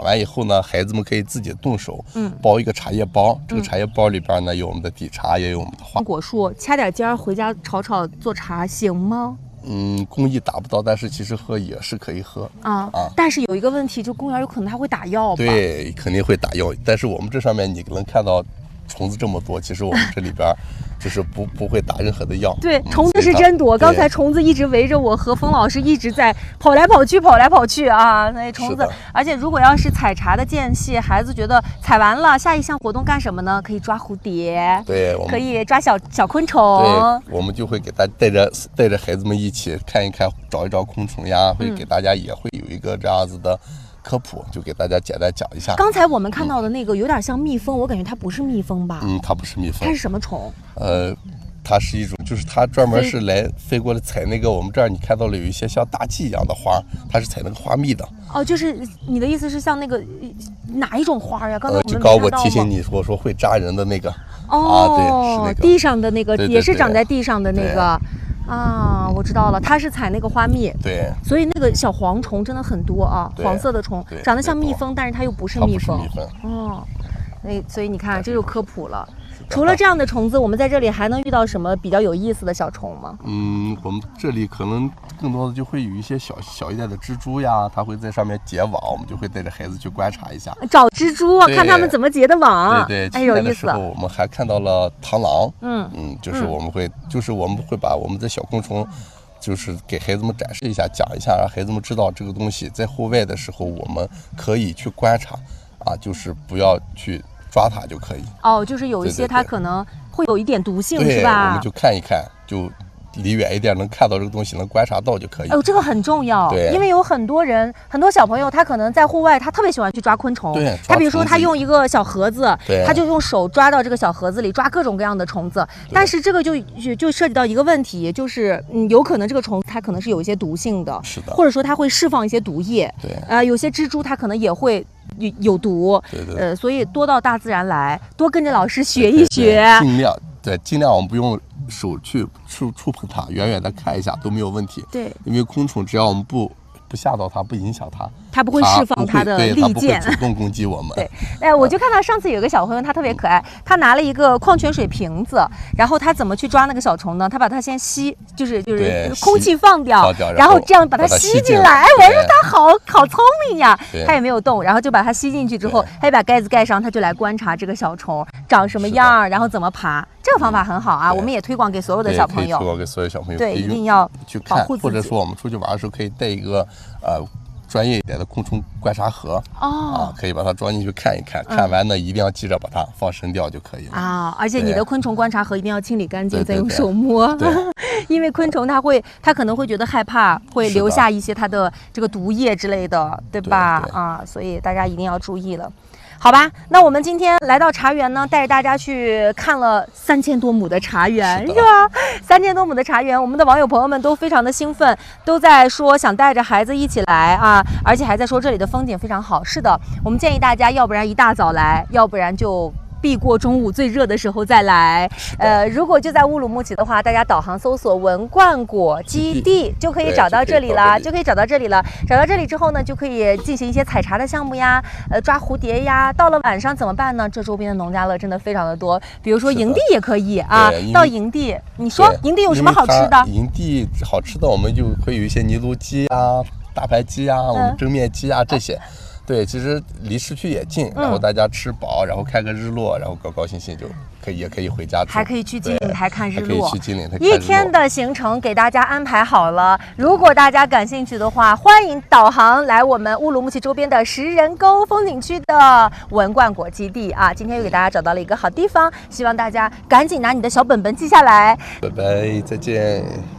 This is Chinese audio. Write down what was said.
完以后呢，孩子们可以自己动手，包一个茶叶包。这个茶叶包里边呢，有我们的底茶，也有我们的花果树，掐点尖儿回家炒炒做茶行吗？ 工艺达不到，但是其实喝也是可以喝啊。但是有一个问题，就公园有可能它会打药吧？ 对，肯定会打药。但是我们这上面你能看到虫子这么多，其实我们这里边就是不会打任何的药。 对，虫子是真多。刚才虫子一直围着我和冯老师一直在跑来跑去啊。那虫子，而且如果要是采茶的间隙，孩子觉得采完了，下一项活动干什么呢？可以抓蝴蝶， 对， 可以抓小昆虫。 对，我们就会给大家带着孩子们一起看一看，找一找昆虫呀，会给大家也会有一个这样子的科普，就给大家简单讲一下。 刚才我们看到的那个有点像蜜蜂，我感觉它不是蜜蜂吧？ 它不是蜜蜂， 它是什么虫？ 它是一种，就是它专门是来飞过来采那个我们这儿你看到了有一些像大蓟一样的花，它是采那个花蜜的。 哦，就是你的意思是像那个哪一种花呀？刚才我们就刚我提醒你我说会扎人的那个。对，是那个地上的那个， 对， 也是长在地上的那个。我知道了，它是采那个花蜜。 对， 所以那个小蝗虫真的很多啊，黄色的虫长得像蜜蜂，但是它又不是蜜蜂。所以你看，这就科普了。除了这样的虫子，我们在这里还能遇到什么比较有意思的小虫吗？ 我们这里可能更多的就会有一些小一点的蜘蛛呀，它会在上面结网，我们就会带着孩子去观察一下， 找蜘蛛，看他们怎么结的网。 对， 哎，有意思。 我们还看到了螳螂。就是我们会把我们的小昆虫，就是给孩子们展示一下，讲一下，让孩子们知道这个东西在户外的时候我们可以去观察就是不要去抓它就可以。 就是有一些它可能会有一点毒性， 是吧？ 我们就看一看，就离远一点能看到这个东西，能观察到就可以。 这个很重要。对，因为有很多小朋友，他可能在户外，他特别喜欢去抓昆虫。 对， 他比如说他用一个小盒子，他就用手抓到这个小盒子里，抓各种各样的虫子。但是这个就涉及到一个问题，就是有可能这个虫它可能是有一些毒性的， 是的， 或者说它会释放一些毒液。 对， 有些蜘蛛它可能也会有毒。 对， 所以多到大自然来，多跟着老师学一学， 尽量我们不用手去触碰它，远远的看一下都没有问题。 对， 因为昆虫只要我们不吓到它，不影响它， 它不会释放它的利剑， 它不会主动攻击我们。 对，我就看到上次有个小朋友，他特别可爱，他拿了一个矿泉水瓶子，然后他怎么去抓那个小虫呢？他把它先就是空气放掉，然后这样把它吸进来。我说他好聪明呀，他也没有动，然后就把它吸进去之后，他也把盖子盖上，他就来观察这个小虫长什么样，然后怎么爬。这个方法很好啊，我们也推广给所有的小朋友。 推广给所有小朋友， 对，一定要去看，或者说我们出去玩的时候可以带一个专业一点的昆虫观察盒可以把它装进去看一看，看完呢一定要记着把它放生掉就可以了而且你的昆虫观察盒一定要清理干净，再用手摸。因为昆虫它可能会觉得害怕，会留下一些它的这个毒液之类的，对吧？所以大家一定要注意了。好吧，那我们今天来到茶园呢，带着大家去看了3000多亩的茶园，是吧？3000多亩的茶园，我们的网友朋友们都非常的兴奋，都在说想带着孩子一起来而且还在说这里的风景非常好。是的，我们建议大家要不然一大早来，要不然就避过中午最热的时候再来。如果就在乌鲁木齐的话，大家导航搜索文冠果基地就可以找到这里了，找到这里之后呢，就可以进行一些采茶的项目呀，抓蝴蝶呀。到了晚上怎么办呢？这周边的农家乐真的非常的多，比如说营地也可以到营地，你说营地有什么好吃的？ 营地好吃的我们就会有一些泥炉鸡大排鸡我们蒸面鸡这些。对，其实离市区也近，然后大家吃饱，然后看个日落，然后高高兴兴就也可以回家住， 还可以去金陵台看日落， 可以去金陵台看日落。 一天的行程给大家安排好了，如果大家感兴趣的话，欢迎导航来我们乌鲁木齐周边的石人沟风景区的文冠果基地今天又给大家找到了一个好地方，希望大家赶紧拿你的小本本记下来。 拜拜，再见。